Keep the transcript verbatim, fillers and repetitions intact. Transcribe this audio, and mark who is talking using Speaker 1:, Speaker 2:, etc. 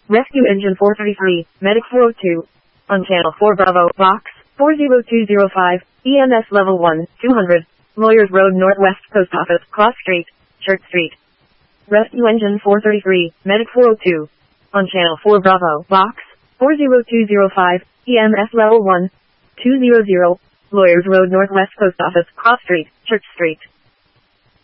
Speaker 1: Rescue Engine four thirty-three, Medic four oh two. On Channel four Bravo, Box four oh two oh five, E M S Level one, two hundred. Lawyers Road Northwest Post Office, Cross Street, Church Street. Rescue Engine four thirty-three, Medic four oh two. On Channel four Bravo, Box four oh two oh five, E M S Level one, two hundred. Lawyers Road Northwest Post Office, Cross Street, Church Street.